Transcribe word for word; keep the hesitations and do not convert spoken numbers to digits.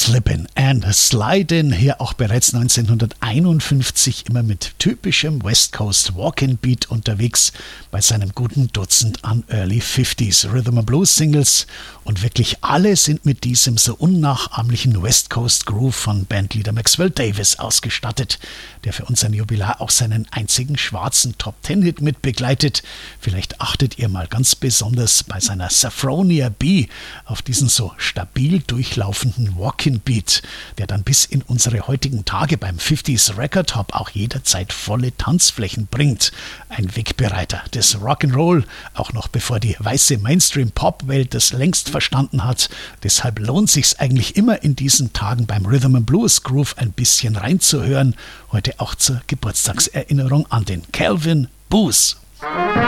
Slippin' and Slidin', hier auch bereits neunzehnhunderteinundfünfzig immer mit typischem West Coast Walk-in Beat unterwegs bei seinem guten Dutzend an Early fifties Rhythm and Blues Singles, und wirklich alle sind mit diesem so unnachahmlichen West Coast Groove von Bandleader Maxwell Davis ausgestattet, der für unser Jubilar auch seinen einzigen schwarzen Top-Ten-Hit mit begleitet. Vielleicht achtet ihr mal ganz besonders bei seiner Saffronia Bee auf diesen so stabil durchlaufenden Walk-in Beat, der dann bis in unsere heutigen Tage beim fifties Record Hop auch jederzeit volle Tanzflächen bringt. Ein Wegbereiter des Rock'n'Roll, auch noch bevor die weiße Mainstream-Pop-Welt das längst verstanden hat. Deshalb lohnt sich's eigentlich immer in diesen Tagen beim Rhythm and Blues Groove ein bisschen reinzuhören. Heute auch zur Geburtstagserinnerung an den Calvin Booth.